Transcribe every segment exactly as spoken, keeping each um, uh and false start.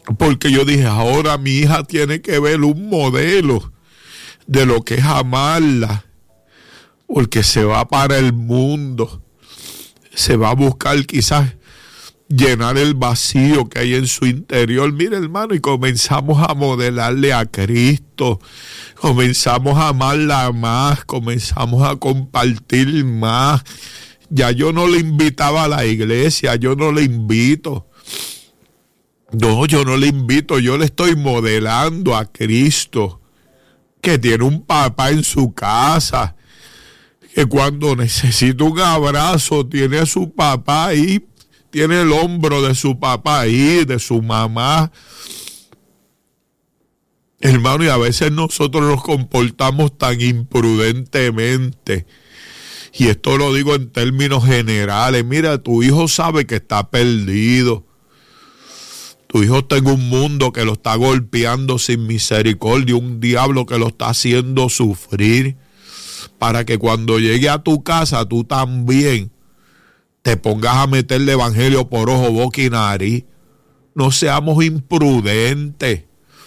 Porque yo dije, ahora mi hija tiene que ver un modelo de lo que es amarla, porque se va para el mundo, se va a buscar quizás llenar el vacío que hay en su interior. Mire, hermano, y comenzamos a modelarle a Cristo, comenzamos a amarla más, comenzamos a compartir más. Ya yo no le invitaba a la iglesia, yo no le invito. No, yo no le invito, yo le estoy modelando a Cristo, que tiene un papá en su casa, que cuando necesita un abrazo tiene a su papá ahí, tiene el hombro de su papá ahí, de su mamá. Hermano, y a veces nosotros nos comportamos tan imprudentemente. Y esto lo digo en términos generales. Mira, tu hijo sabe que está perdido. Tu hijo está en un mundo que lo está golpeando sin misericordia, un diablo que lo está haciendo sufrir, para que cuando llegue a tu casa tú también te pongas a meterle evangelio por ojo, boca y nariz. No seamos imprudentes.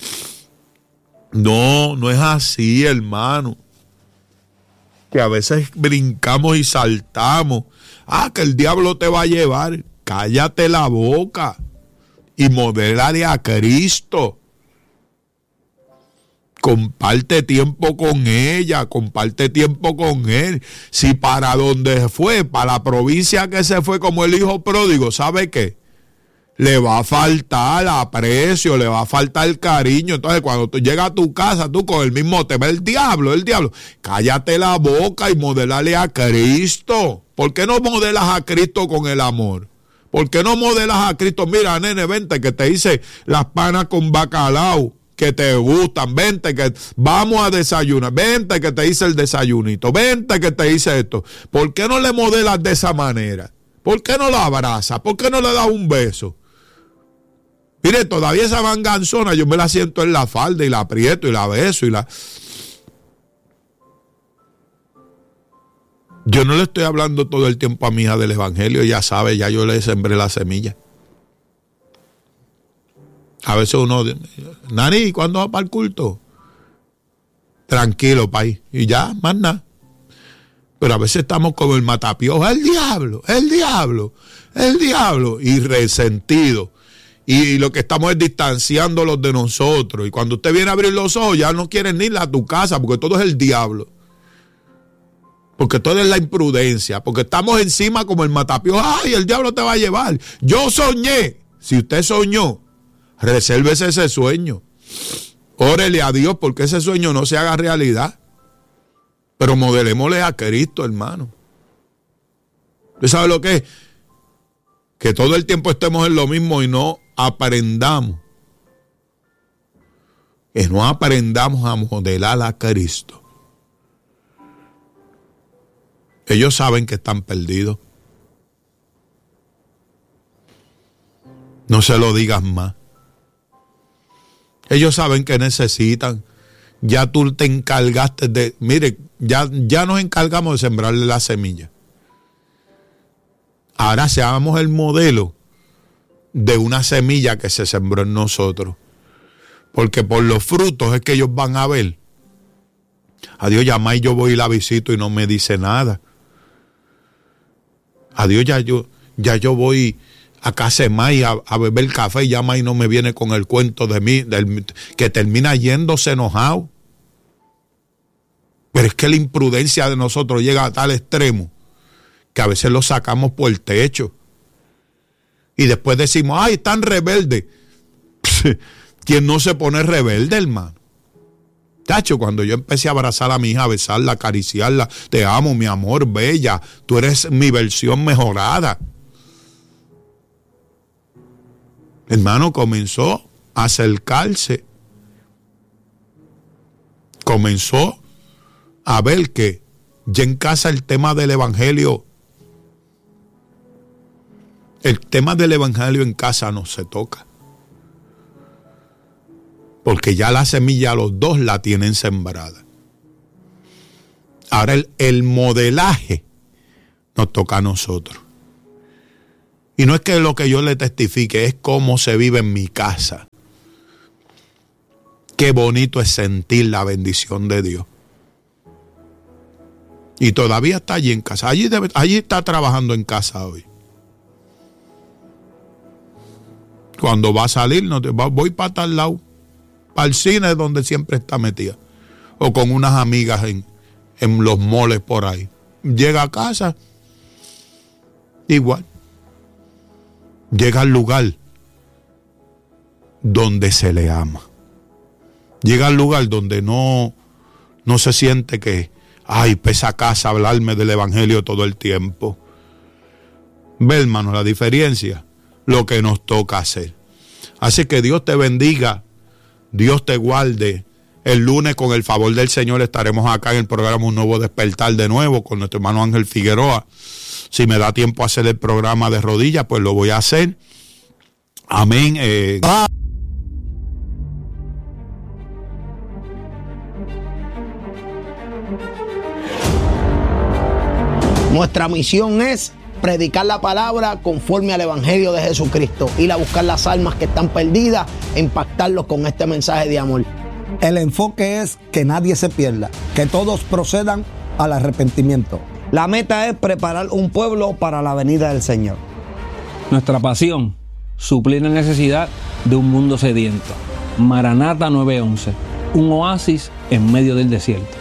No, no es así, hermano. Que a veces brincamos y saltamos. Ah, que el diablo te va a llevar. Cállate la boca y modélale a Cristo. Comparte tiempo con ella, comparte tiempo con él. Si para donde fue, para la provincia que se fue como el hijo pródigo, ¿sabe qué? Le va a faltar aprecio, le va a faltar cariño. Entonces cuando tú llegas a tu casa, tú con el mismo tema, el diablo, el diablo. Cállate la boca y modélale a Cristo. ¿Por qué no modelas a Cristo con el amor? ¿Por qué no modelas a Cristo? Mira, nene, vente que te hice las panas con bacalao que te gustan, vente que vamos a desayunar, vente que te hice el desayunito, vente que te hice esto. ¿Por qué no le modelas de esa manera? ¿Por qué no la abrazas? ¿Por qué no le das un beso? Mire, todavía esa manganzona yo me la siento en la falda y la aprieto y la beso y la... Yo no le estoy hablando todo el tiempo a mi hija del evangelio, ya sabe, ya yo le sembré la semilla. A veces uno, Nani, ¿cuándo va para el culto? Tranquilo, país. Y ya, más nada. Pero a veces estamos como el matapios, el diablo, el diablo, el diablo, y resentido. Y lo que estamos es distanciándolos de nosotros. Y cuando usted viene a abrir los ojos, ya no quieren ni ir a tu casa, porque todo es el diablo. Porque todo es la imprudencia. Porque estamos encima como el matapios. ¡Ay, el diablo te va a llevar! Yo soñé. Si usted soñó, resérvese ese sueño. Órele a Dios porque ese sueño no se haga realidad. Pero modelémosle a Cristo, hermano. ¿Usted sabe lo que es? Que todo el tiempo estemos en lo mismo y no aprendamos. Que no aprendamos a modelar a Cristo. Ellos saben que están perdidos. No se lo digas más. Ellos saben que necesitan. Ya tú te encargaste de... Mire, ya, ya nos encargamos de sembrarle la semilla. Ahora seamos el modelo de una semilla que se sembró en nosotros. Porque por los frutos es que ellos van a ver. Adiós, ya más yo voy y la visito y no me dice nada. Adiós, ya yo, ya yo voy a casa de May a, a beber café y ya May no me viene con el cuento de mí, del, que termina yéndose enojado. Pero es que la imprudencia de nosotros llega a tal extremo que a veces lo sacamos por el techo. Y después decimos, ay, están rebeldes. ¿Quién no se pone rebelde, hermano? Tacho, cuando yo empecé a abrazar a mi hija, a besarla, a acariciarla, te amo, mi amor, bella, tú eres mi versión mejorada. Hermano, comenzó a acercarse. Comenzó a ver que ya en casa el tema del evangelio, el tema del evangelio en casa no se toca. Porque ya la semilla los dos la tienen sembrada. Ahora el, el modelaje nos toca a nosotros. Y no es que lo que yo le testifique, es cómo se vive en mi casa. Qué bonito es sentir la bendición de Dios. Y todavía está allí en casa. Allí, debe, allí está trabajando en casa hoy. Cuando va a salir, no te, va, voy para tal lado. Para el cine donde siempre está metida. O con unas amigas en, en los moles por ahí. Llega a casa. Igual. Llega al lugar donde se le ama. Llega al lugar donde no, no se siente que, ay, pesa casa hablarme del evangelio todo el tiempo. Ve, hermano, la diferencia, lo que nos toca hacer. Así que Dios te bendiga, Dios te guarde. El lunes, con el favor del Señor, estaremos acá en el programa Un Nuevo Despertar de nuevo con nuestro hermano Ángel Figueroa. Si me da tiempo a hacer el programa de rodillas, pues lo voy a hacer. Amén. Eh, ah. Nuestra misión es predicar la palabra conforme al Evangelio de Jesucristo, ir a buscar las almas que están perdidas e impactarlos con este mensaje de amor. El enfoque es que nadie se pierda, que todos procedan al arrepentimiento. La meta es preparar un pueblo para la venida del Señor. Nuestra pasión, suplir la necesidad de un mundo sediento. Maranata nueve once, un oasis en medio del desierto.